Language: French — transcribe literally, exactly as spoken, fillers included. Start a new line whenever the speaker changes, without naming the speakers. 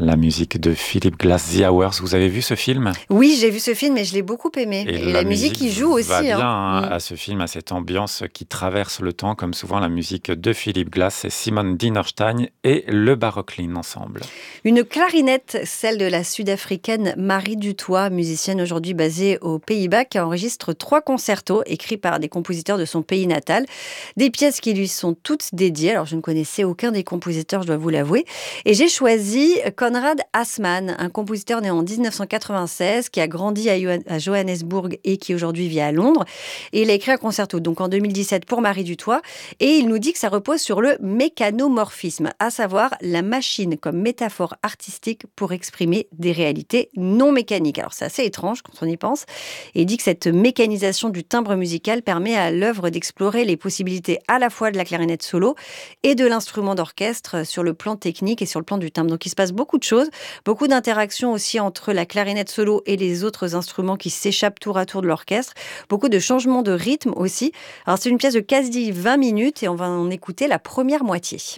La musique de Philip Glass, The Hours. Vous avez vu ce film ?
Oui, j'ai vu ce film et je l'ai beaucoup aimé.
Et,
Et,
la,
la musique qui joue aussi.
va bien
hein.
hein,
Mm.
à ce film, à cette ambiance qui traverse le temps, comme souvent la musique de Philip Glass, c'est Simone Dinerstein et le Barocline ensemble.
Une clarinette, celle de la sud-africaine Marie Dutoit, musicienne aujourd'hui basée aux Pays-Bas, qui enregistre trois concertos écrits par des compositeurs de son pays natal. Des pièces qui lui sont toutes dédiées. Alors, je ne connaissais aucun des compositeurs, je dois vous l'avouer. Et j'ai choisi Konrad Assmann, un compositeur né en dix-neuf cent quatre-vingt-seize, qui a grandi à Johannesburg et qui aujourd'hui vit à Londres. Et il a écrit un concerto donc en deux mille dix-sept pour Marie Dutoit. Et il nous dit que ça repose sur le mécanomorphisme, à savoir la machine comme métaphore artistique pour exprimer des réalités non mécaniques. Alors c'est assez étrange quand on y pense. Et il dit que cette mécanisation du timbre musical permet à l'œuvre d'explorer les possibilités à la fois de la clarinette solo et de l'instrument d'orchestre sur le plan technique et sur le plan du timbre. Donc il se passe beaucoup de choses, beaucoup d'interactions aussi entre la clarinette solo et les autres instruments qui s'échappent tour à tour de l'orchestre, beaucoup de changements de rythme aussi. Alors c'est une pièce de quasi vingt minutes et on va en écouter la première moitié.